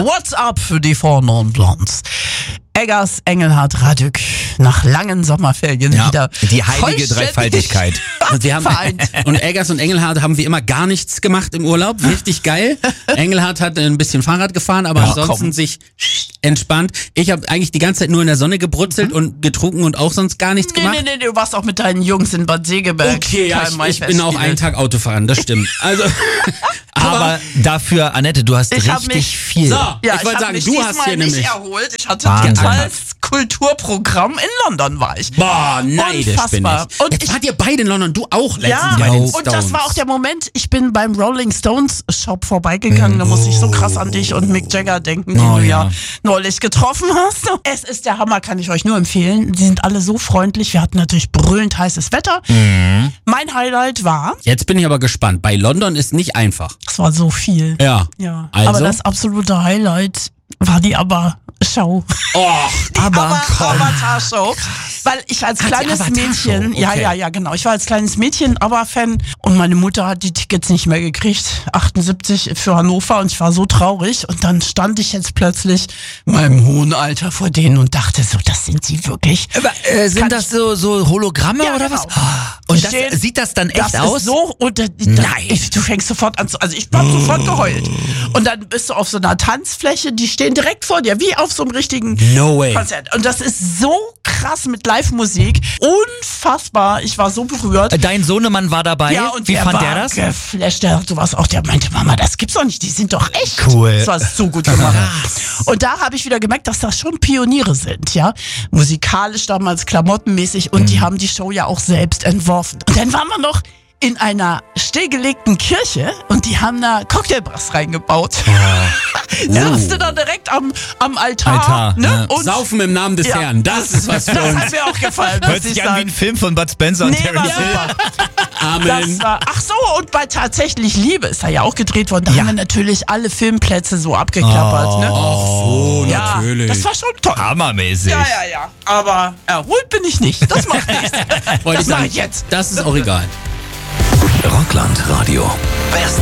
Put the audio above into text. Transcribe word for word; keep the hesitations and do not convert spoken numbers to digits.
What's up für die vorne und Blondes? Eggers, Engelhardt, Radück nach langen Sommerferien ja, wieder die heilige Dreifaltigkeit. Und, wir haben, und Eggers und Engelhardt haben wie immer gar nichts gemacht im Urlaub. Richtig geil. Engelhardt hat ein bisschen Fahrrad gefahren, aber Ja, ansonsten komm. sich entspannt. Ich habe eigentlich die ganze Zeit nur in der Sonne gebrutzelt Mhm. und getrunken und auch sonst gar nichts Nee, gemacht. nee, nee, du warst auch mit deinen Jungs in Bad Segeberg. Okay, ja, ich, Kein ich bin auch Festival. einen Tag Auto fahren, das stimmt. Also, Aber dafür, Annette, du hast Ich hab richtig mich- viel. So, Ja, ich ich wollte hab sagen, mich du hast diesmal hier nicht nämlich... erholt. Ich hatte Wahnsinn. als Kulturprogramm in London war ich. Boah, neidisch bin Unfassbar. ich. Und Jetzt ich- wart ihr beide in London, du auch letztens Ja, bei den und Stones. das war auch der Moment, ich bin beim Rolling Stones Shop vorbeigegangen, da muss ich so krass an dich und Mick Jagger denken, den Oh, du ja. ja. neulich getroffen hast. Es ist der Hammer, kann ich euch nur empfehlen. Die sind alle so freundlich, wir hatten natürlich brüllend heißes Wetter. Mhm. Mein Highlight war, Jetzt bin ich aber gespannt. Bei London ist nicht einfach. es war so viel. Ja. Ja. Also? Aber das absolute Highlight war die ABBA-Show. Oh, Die Aber komm. Avatar-Show. Weil ich als Ach, die kleines Avatar-Show, Mädchen, ja, okay. ja, ja, genau. Ich war als kleines Mädchen ABBA-Fan und meine Mutter hat die Tickets nicht mehr gekriegt. achtundsiebzig für Hannover und ich war so traurig. Und dann stand ich jetzt plötzlich in meinem hohen Alter vor denen und dachte so, das sind sie wirklich. Aber, äh, sind Kann das so, so Hologramme Ja, oder genau. was? Und das, Stehen- sieht das dann echt Das aus? ist so, und da, da, Nein. ich, du fängst sofort an zu, also ich hab sofort geheult. Und dann bist du auf so einer Tanzfläche, die stehen direkt vor dir, wie auf so einem richtigen No way. Konzert. Und das ist so krass mit Live-Musik. Unfassbar. Ich war so berührt. Dein Sohnemann war dabei. Ja, und Wie der fand war der das? geflasht. Der, du warst auch, der meinte, Mama, das gibt's doch nicht. Die sind doch echt. Cool. Das war so gut gemacht. Und da habe ich wieder gemerkt, dass das schon Pioniere sind, ja. Musikalisch damals, klamottenmäßig. Und Mhm. die haben die Show ja auch selbst entworfen. Und dann waren wir noch in einer stillgelegten Kirche und die haben da Cocktailbars reingebaut. Da hast du da direkt am, am Altar. Altar, ne? ja. Und Saufen im Namen des Ja. Herrn, das ist was für das uns. hat mir auch gefallen. muss Hört ich sich an wie sagen. ein Film von Bud Spencer und Nee, war Terence Hill. super. Amen. Das war, ach so, und bei Tatsächlich Liebe ist da ja auch gedreht worden. Da Ja. haben wir natürlich alle Filmplätze so abgeklappert. Ne? Ach so, ja, natürlich. das war schon toll. Hammermäßig. Ja, ja, ja. Aber erholt bin ich nicht. Das macht nichts. Wollte Das ich mache sagen, ich jetzt. Das ist auch egal. Rockland Radio. Best